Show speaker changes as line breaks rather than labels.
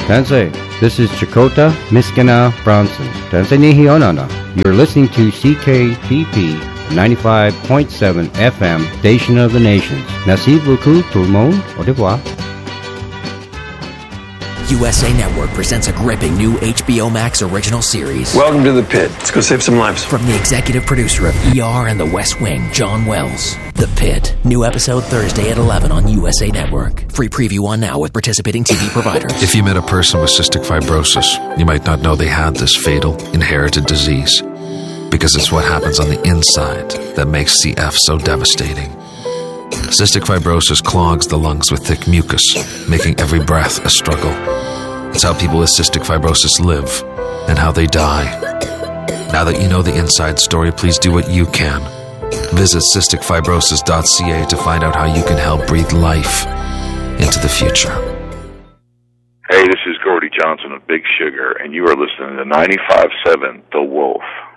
Tansei, this is Chakota Miskina Bronson. Tansei Nihionana. You're listening to CKTP 95.7 FM, Station of the Nations. Merci beaucoup tout le monde. Au revoir.
USA Network presents a gripping new HBO Max original series.
Welcome to The Pit. Let's go save some lives.
From the executive producer of ER and The West Wing, John Wells. The Pit. New episode Thursday at 11 on USA Network. Free preview on now with participating TV providers.
If you met a person with cystic fibrosis, you might not know they had this fatal, inherited disease. Because it's what happens on the inside that makes CF so devastating. Cystic fibrosis clogs the lungs with thick mucus, making every breath a struggle. It's how people with cystic fibrosis live and how they die. Now that you know the inside story, please do what you can. Visit cysticfibrosis.ca to find out how you can help breathe life into the future.
Hey, this is Gordy Johnson of Big Sugar, and you are listening to 95.7 The Wolf.